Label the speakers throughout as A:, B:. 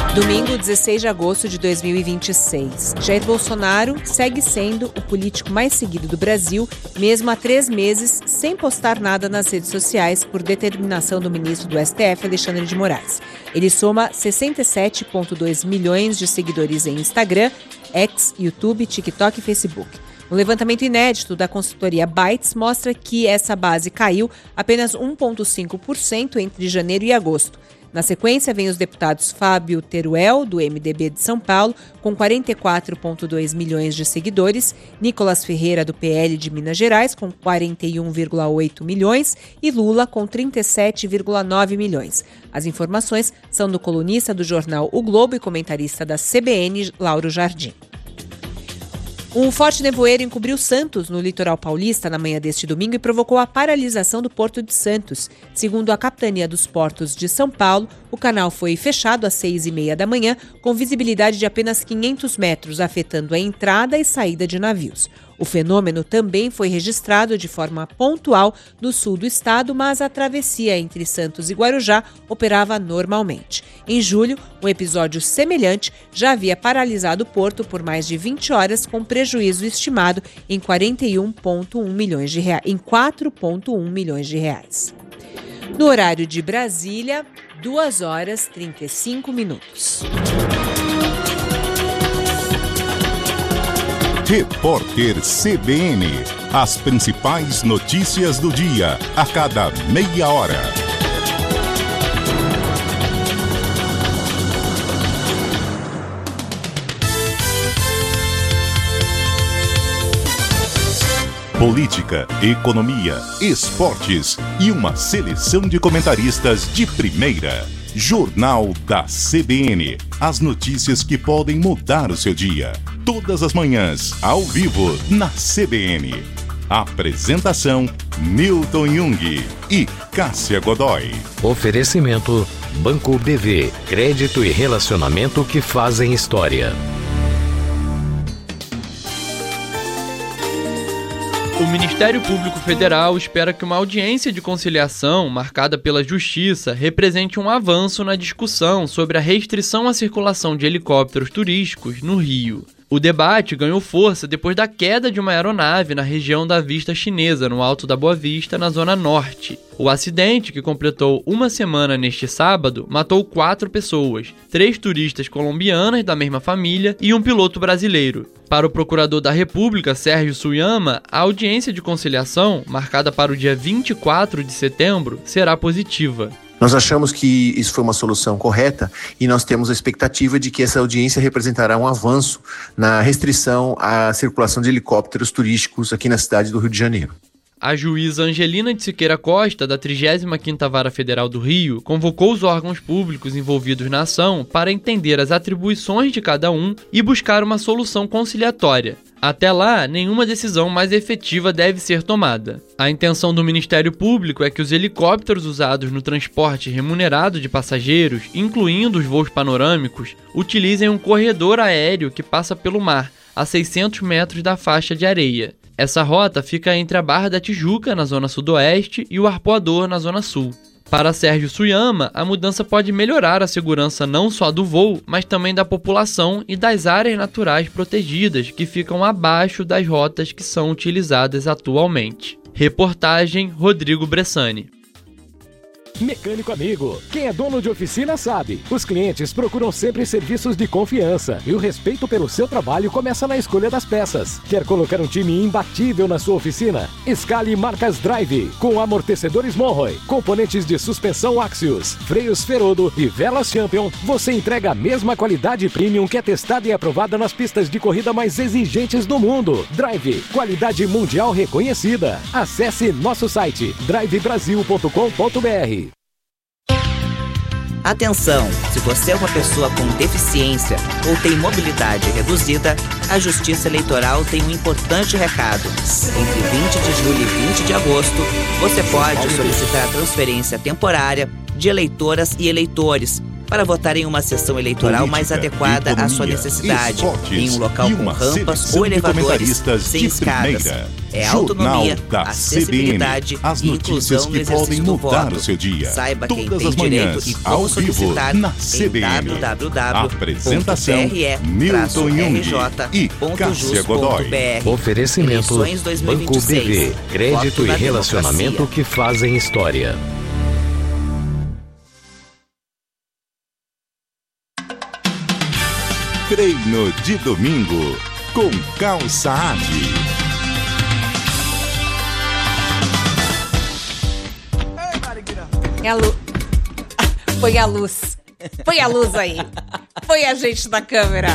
A: Domingo, 16 de agosto de 2026. Jair Bolsonaro segue sendo o político mais seguido do Brasil, mesmo há 3 meses, sem postar nada nas redes sociais, por determinação do ministro do STF, Alexandre de Moraes. Ele soma 67,2 milhões de seguidores em Instagram, X, YouTube, TikTok e Facebook. Um levantamento inédito da consultoria Bytes mostra que essa base caiu apenas 1,5% entre janeiro e agosto. Na sequência, vem os deputados Fábio Teruel, do MDB de São Paulo, com 44,2 milhões de seguidores, Nicolas Ferreira, do PL de Minas Gerais, com 41,8 milhões e Lula, com 37,9 milhões. As informações são do colunista do jornal O Globo e comentarista da CBN, Lauro Jardim. Um forte nevoeiro encobriu Santos, no litoral paulista, na manhã deste domingo e provocou a paralisação do Porto de Santos. Segundo a Capitania dos Portos de São Paulo, o canal foi fechado às 6h30 da manhã, com visibilidade de apenas 500 metros, afetando a entrada e saída de navios. O fenômeno também foi registrado de forma pontual no sul do estado, mas a travessia entre Santos e Guarujá operava normalmente. Em julho, um episódio semelhante já havia paralisado o porto por mais de 20 horas, com prejuízo estimado em 4,1 milhões de reais. No horário de Brasília, 2h35.
B: Repórter CBN. As principais notícias do dia, a cada meia hora. Política, economia, esportes e uma seleção de comentaristas de primeira. Jornal da CBN. As notícias que podem mudar o seu dia. Todas as manhãs, ao vivo, na CBN. Apresentação: Newton Jung e Cássia Godoy.
C: Oferecimento: Banco BV. Crédito e relacionamento que fazem história.
D: O Ministério Público Federal espera que uma audiência de conciliação, marcada pela Justiça, represente um avanço na discussão sobre a restrição à circulação de helicópteros turísticos no Rio. O debate ganhou força depois da queda de uma aeronave na região da Vista Chinesa, no Alto da Boa Vista, na Zona Norte. O acidente, que completou uma semana neste sábado, matou 4 pessoas, 3 turistas colombianas da mesma família e um piloto brasileiro. Para o procurador da República, Sérgio Suyama, a audiência de conciliação, marcada para o dia 24 de setembro, será positiva.
E: Nós achamos que isso foi uma solução correta e nós temos a expectativa de que essa audiência representará um avanço na restrição à circulação de helicópteros turísticos aqui na cidade do Rio de Janeiro.
D: A juíza Angelina de Siqueira Costa, da 35ª Vara Federal do Rio, convocou os órgãos públicos envolvidos na ação para entender as atribuições de cada um e buscar uma solução conciliatória. Até lá, nenhuma decisão mais efetiva deve ser tomada. A intenção do Ministério Público é que os helicópteros usados no transporte remunerado de passageiros, incluindo os voos panorâmicos, utilizem um corredor aéreo que passa pelo mar, a 600 metros da faixa de areia. Essa rota fica entre a Barra da Tijuca, na zona sudoeste, e o Arpoador, na zona sul. Para Sérgio Suyama, a mudança pode melhorar a segurança não só do voo, mas também da população e das áreas naturais protegidas que ficam abaixo das rotas que são utilizadas atualmente. Reportagem: Rodrigo Bressani.
F: Mecânico amigo, quem é dono de oficina sabe. Os clientes procuram sempre serviços de confiança e o respeito pelo seu trabalho começa na escolha das peças. Quer colocar um time imbatível na sua oficina? Escale marcas Drive, com amortecedores Monroe, componentes de suspensão Axios, freios Ferodo e velas Champion. Você entrega a mesma qualidade premium que é testada e aprovada nas pistas de corrida mais exigentes do mundo. Drive, qualidade mundial reconhecida. Acesse nosso site drivebrasil.com.br.
G: Atenção! Se você é uma pessoa com deficiência ou tem mobilidade reduzida, a Justiça Eleitoral tem um importante recado. Entre 20 de julho e 20 de agosto, você pode solicitar a transferência temporária de eleitoras e eleitores para votar em uma sessão eleitoral mais adequada à sua necessidade, em um local com rampas ou elevadores, sem escadas. É autonomia, acessibilidade e inclusão no exercício do voto. Saiba quem tem direito e como solicitar em www.tre-rj.jus.br.
C: Oferecimento Banco BV, crédito e relacionamento que fazem história.
B: Treino de domingo com Cal Saad.
A: Põe a luz. Põe a luz aí. Põe a gente na câmera.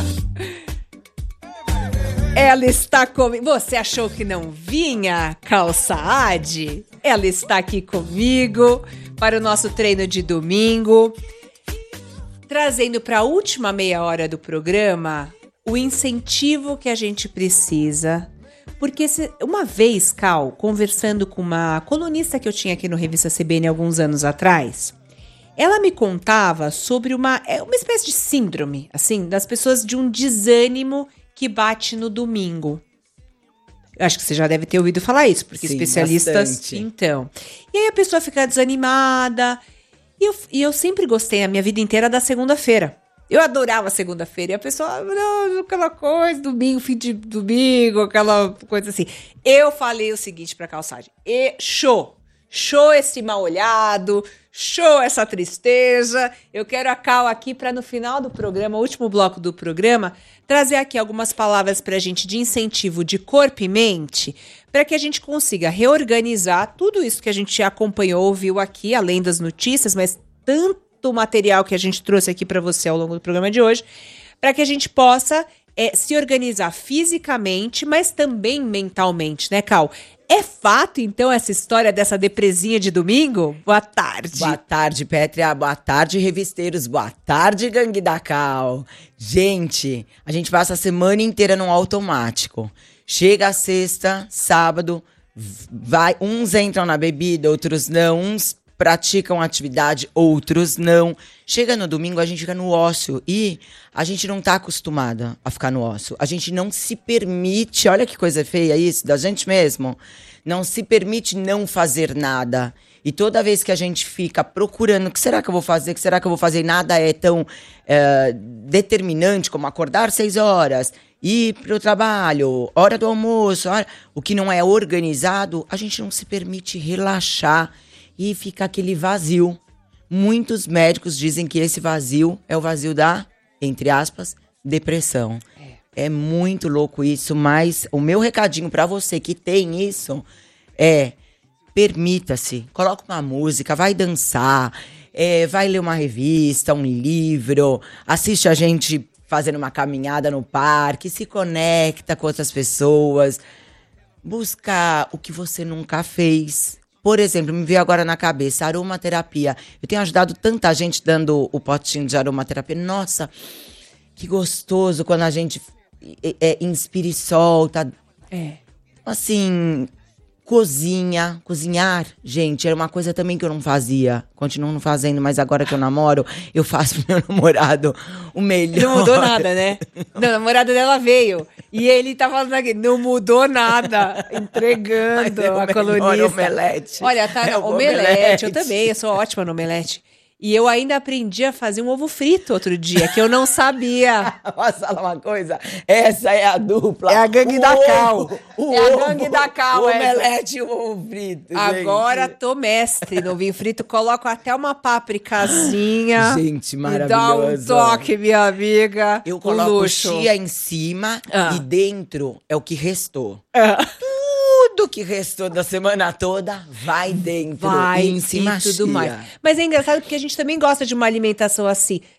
A: Ela está comigo. Você achou que não vinha, Cal Saad? Ela está aqui comigo para o nosso treino de domingo, trazendo para a última meia hora do programa o incentivo que a gente precisa. Porque uma vez, Cal, conversando com uma colunista que eu tinha aqui no Revista CBN alguns anos atrás, ela me contava sobre uma espécie de síndrome, assim, das pessoas de um desânimo que bate no domingo. Eu acho que você já deve ter ouvido falar isso, porque sim, especialistas... Bastante. Então. E aí a pessoa fica desanimada. E eu sempre gostei a minha vida inteira da segunda-feira. Eu adorava segunda-feira. E a pessoa, não, aquela coisa, domingo, fim de domingo, aquela coisa assim. Eu falei o seguinte pra Cal Saad: show esse mal-olhado, show essa tristeza. Eu quero a Cal aqui para no final do programa, o último bloco do programa, trazer aqui algumas palavras pra gente de incentivo de corpo e mente, para que a gente consiga reorganizar tudo isso que a gente acompanhou, ouviu aqui, além das notícias, mas tanto material que a gente trouxe aqui para você ao longo do programa de hoje, para que a gente possa se organizar fisicamente, mas também mentalmente, né, Cal? É fato, então, essa história dessa depresinha de domingo? Boa tarde.
H: Boa tarde, Pétria. Boa tarde, revisteiros. Boa tarde, gangue da Cal. Gente, a gente passa a semana inteira no automático. Chega a sexta, sábado, uns entram na bebida, outros não, uns praticam atividade, outros não. Chega no domingo, a gente fica no ócio e a gente não tá acostumada a ficar no ócio. A gente não se permite, olha que coisa feia isso, da gente mesmo, não se permite não fazer nada. E toda vez que a gente fica procurando, o que será que eu vou fazer, o que será que eu vou fazer, e nada é tão determinante como acordar 6 horas, ir pro trabalho, hora do almoço, o que não é organizado, a gente não se permite relaxar. E fica aquele vazio. Muitos médicos dizem que esse vazio é o vazio da, entre aspas, depressão. É muito louco isso, mas o meu recadinho pra você que tem isso é: permita-se, coloca uma música, vai dançar, vai ler uma revista, um livro, assiste a gente fazendo uma caminhada no parque, se conecta com outras pessoas, busca o que você nunca fez. Por exemplo, me veio agora na cabeça, aromaterapia. Eu tenho ajudado tanta gente dando o potinho de aromaterapia. Nossa, que gostoso quando a gente inspira e solta. Assim, cozinhar, gente, era uma coisa também que eu não fazia. Continuo não fazendo, mas agora que eu namoro, eu faço pro meu namorado o melhor.
A: Não mudou nada, né? Não, a namorada dela veio. E ele tá falando aqui, não mudou nada. Entregando a colunista.
H: Omelete.
A: Olha, tá, omelete. Eu também, eu sou ótima no omelete. E eu ainda aprendi a fazer um ovo frito outro dia, que eu não sabia.
H: Posso falar uma coisa? Essa é a dupla.
A: É a gangue da Cal.
H: A gangue da Cal. O omelete e o ovo frito.
A: Agora tô mestre no vinho frito. Coloco até uma pápricazinha.
H: Gente, maravilhoso.
A: Dá um toque, minha amiga.
H: Eu coloco chia em cima e dentro é o que restou. Tudo que restou da semana toda vai dentro.
A: Vai
H: e em cima
A: e tudo mais. Mas é engraçado porque a gente também gosta de uma alimentação assim,